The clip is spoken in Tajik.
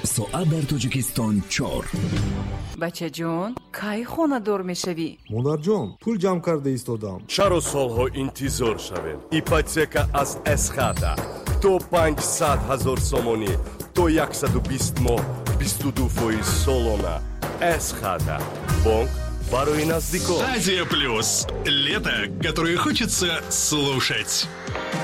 ساعت در تاجیکستان 4. بچه جون کی خونه دور میشوی؟ مادر جان پول جمع کرده ایستادم. چرا سالها انتظار شویم؟ ایپاتека از اسخادا то 500,000 сомони, то 120 моҳ 22% солона. Эсхада. Бонк барои наздикон. Азия Плюс. Лето, которое хочется слушать.